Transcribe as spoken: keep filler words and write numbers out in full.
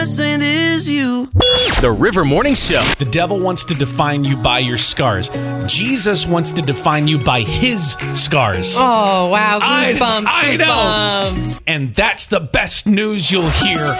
and is you. The River Morning Show. The devil wants to define you by your scars. Jesus wants to define you by his scars. Oh, wow. I- Goosebumps. I know. Goosebumps. And that's the best news you'll hear